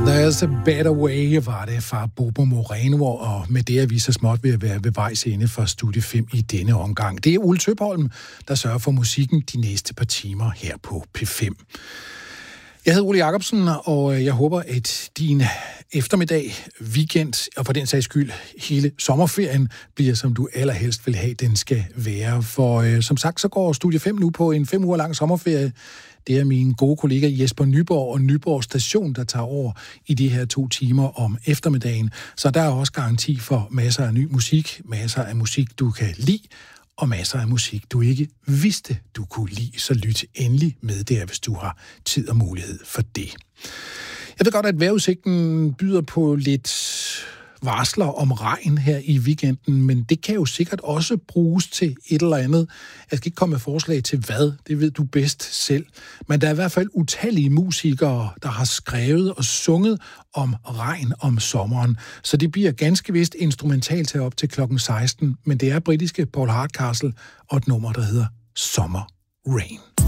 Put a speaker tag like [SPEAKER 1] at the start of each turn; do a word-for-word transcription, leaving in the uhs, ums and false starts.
[SPEAKER 1] There's a Better Way var det fra Bobo Moreno, og med det er vi så småt ved at være ved vejs ende for Studie fem i denne omgang. Det er Ole Tøpholm, der sørger for musikken de næste par timer her på P fem. Jeg hedder Ole Jacobsen, og jeg håber, at din eftermiddag, weekend, og for den sags skyld hele sommerferien, bliver som du allerhelst vil have, den skal være. For øh, som sagt, så går Studie fem nu på en fem uger lang sommerferie. Det er min gode kollega Jesper Nyborg og Nyborg Station, der tager over i de her to timer om eftermiddagen. Så der er også garanti for masser af ny musik, masser af musik, du kan lide, og masser af musik, du ikke vidste, du kunne lide. Så lyt endelig med der, hvis du har tid og mulighed for det. Jeg ved godt, at vejrudsigten byder på lidt varsler om regn her i weekenden, men det kan jo sikkert også bruges til et eller andet. Jeg skal ikke komme med forslag til hvad, det ved du bedst selv. Men der er i hvert fald utallige musikere, der har skrevet og sunget om regn om sommeren. Så det bliver ganske vist instrumentalt her op til klokken seksten, men det er britiske Paul Hardcastle og et nummer, der hedder Summer Rain.